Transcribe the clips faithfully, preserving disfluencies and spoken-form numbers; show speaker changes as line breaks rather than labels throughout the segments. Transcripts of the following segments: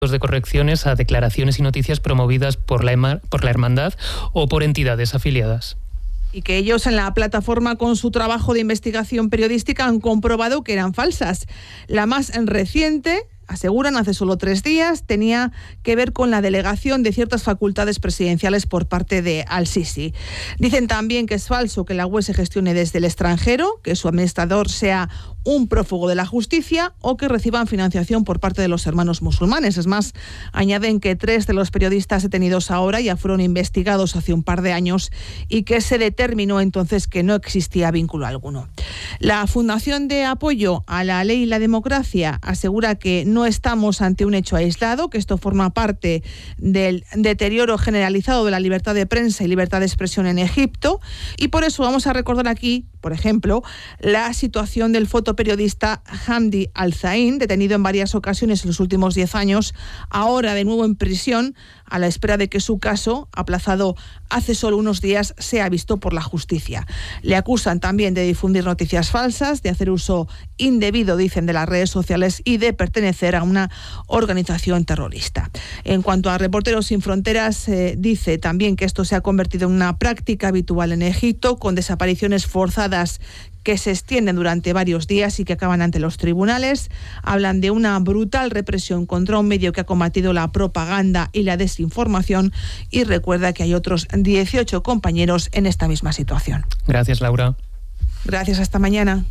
de correcciones a declaraciones y noticias promovidas por la, por la hermandad o por entidades afiliadas.
Y que ellos en la plataforma con su trabajo de investigación periodística han comprobado que eran falsas. La más reciente, aseguran, hace solo tres días, tenía que ver con la delegación de ciertas facultades presidenciales por parte de Al-Sisi. Dicen también que es falso que la U E se gestione desde el extranjero, que su administrador sea un prófugo de la justicia o que reciban financiación por parte de los hermanos musulmanes. Es más, añaden que tres de los periodistas detenidos ahora ya fueron investigados hace un par de años y que se determinó entonces que no existía vínculo alguno. La Fundación de Apoyo a la Ley y la Democracia asegura que no estamos ante un hecho aislado, que esto forma parte del deterioro generalizado de la libertad de prensa y libertad de expresión en Egipto, y por eso vamos a recordar aquí, por ejemplo, la situación del fotoperiodista Hamdi Al-Zain, detenido en varias ocasiones en los últimos diez años, ahora de nuevo en prisión, a la espera de que su caso, aplazado hace solo unos días, sea visto por la justicia. Le acusan también de difundir noticias falsas, de hacer uso indebido, dicen, de las redes sociales y de pertenecer a una organización terrorista. En cuanto a Reporteros Sin Fronteras, eh, dice también que esto se ha convertido en una práctica habitual en Egipto, con desapariciones forzadas que se extienden durante varios días y que acaban ante los tribunales. Hablan de una brutal represión contra un medio que ha combatido la propaganda y la desinformación, y recuerda que hay otros dieciocho compañeros en esta misma situación.
Gracias, Laura.
Gracias, hasta mañana.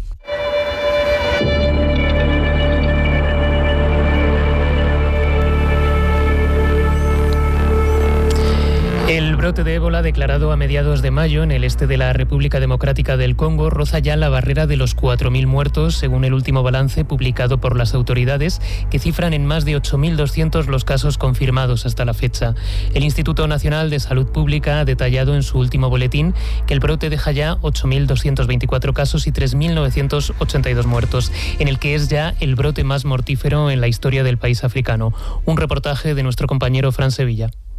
El brote de ébola, declarado a mediados de mayo en el este de la República Democrática del Congo, roza ya la barrera de los cuatro mil muertos, según el último balance publicado por las autoridades, que cifran en más de ocho mil doscientos los casos confirmados hasta la fecha. El Instituto Nacional de Salud Pública ha detallado en su último boletín que el brote deja ya ocho mil doscientos veinticuatro casos y tres mil novecientos ochenta y dos muertos, en el que es ya el brote más mortífero en la historia del país africano. Un reportaje de nuestro compañero Fran Sevilla.